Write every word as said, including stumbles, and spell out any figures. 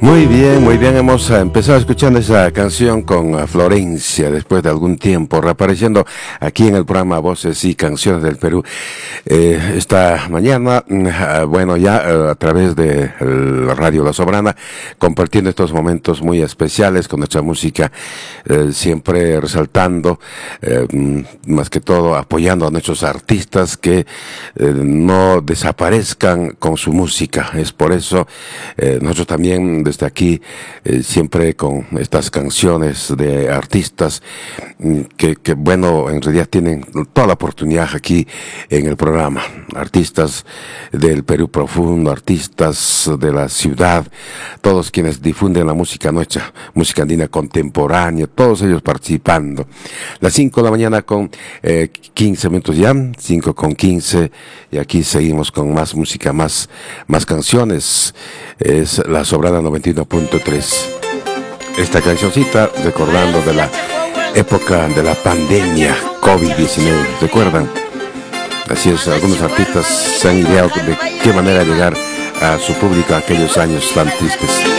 Muy bien, muy bien. Hemos eh, empezado escuchando esa canción con uh, Florencia después de algún tiempo, reapareciendo aquí en el programa Voces y Canciones del Perú. Eh, esta mañana, uh, bueno, ya uh, a través de uh, Radio La Soberana, compartiendo estos momentos muy especiales con nuestra música, uh, siempre resaltando, uh, más que todo apoyando a nuestros artistas que uh, no desaparezcan con su música. Es por eso uh, nosotros también desde aquí, eh, siempre con estas canciones de artistas que, que, bueno, en realidad tienen toda la oportunidad aquí en el programa. Artistas del Perú profundo, artistas de la ciudad, todos quienes difunden la música nuestra, música andina contemporánea, todos ellos participando. Las cinco de la mañana con eh, quince minutos ya, cinco con quince, y aquí seguimos con más música, más, más canciones. Es La Soberana noventa y uno punto tres. Esta cancioncita recordando de la época de la pandemia COVID diecinueve, ¿recuerdan? Así es, algunos artistas se han ideado de qué manera llegar a su público en aquellos años tan tristes.